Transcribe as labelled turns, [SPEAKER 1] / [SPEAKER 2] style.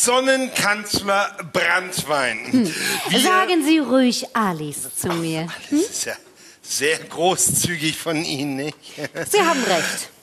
[SPEAKER 1] Sonnenkanzler Branntwein.
[SPEAKER 2] Sagen Sie ruhig Alice zu mir.
[SPEAKER 1] Das ist ja sehr großzügig von Ihnen, nicht?
[SPEAKER 2] Sie haben recht.